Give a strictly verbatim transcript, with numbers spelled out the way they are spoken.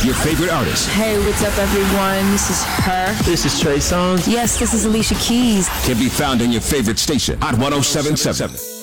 your favorite artists. Hey, what's up, everyone? This is her. This is Trey Songz. Yes, this is Alicia Keys. Can be found in your favorite station, Hot one oh seven point seven.